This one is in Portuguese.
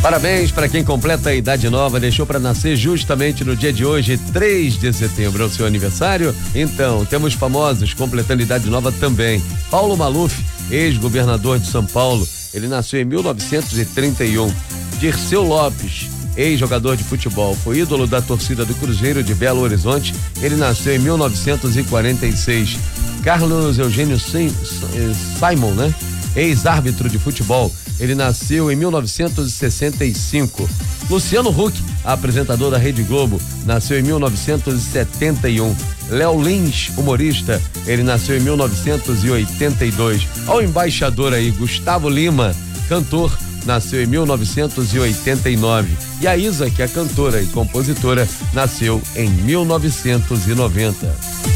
Parabéns para quem completa a idade nova, deixou para nascer justamente no dia de hoje, 3 de setembro, é o seu aniversário? Então, temos famosos completando idade nova também. Paulo Maluf, ex-governador de São Paulo, ele nasceu em 1931. Dirceu Lopes, ex-jogador de futebol, foi ídolo da torcida do Cruzeiro de Belo Horizonte, ele nasceu em 1946. Carlos Eugênio Simon, né? Ex-árbitro de futebol, ele nasceu em 1965. Luciano Huck, apresentador da Rede Globo, nasceu em 1971. Léo Lins, humorista, ele nasceu em 1982. Ao embaixador aí, Gustavo Lima, cantor, nasceu em 1989. E a Isa, que é cantora e compositora, nasceu em 1990.